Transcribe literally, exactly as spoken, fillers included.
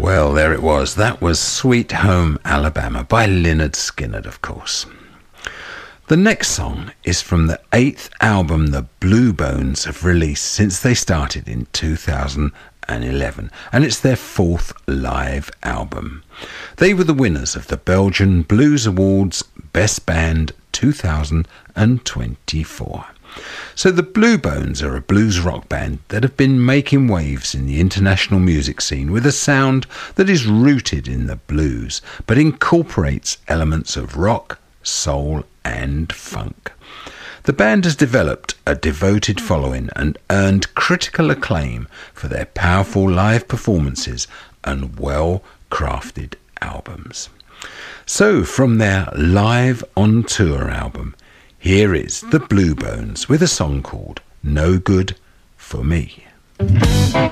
Well, there it was. That was Sweet Home Alabama by Lynyrd Skynyrd, of course. The next song is from the eighth album the Blue Bones have released since they started in two thousand eleven, and it's their fourth live album. They were the winners of the Belgian Blues Awards Best Band two thousand twenty-four. So the Blue Bones are a blues rock band that have been making waves in the international music scene with a sound that is rooted in the blues but incorporates elements of rock, soul and funk. The band has developed a devoted following and earned critical acclaim for their powerful live performances and well-crafted albums. So from their Live on Tour album, here is the Blue Bones with a song called No Good For Me.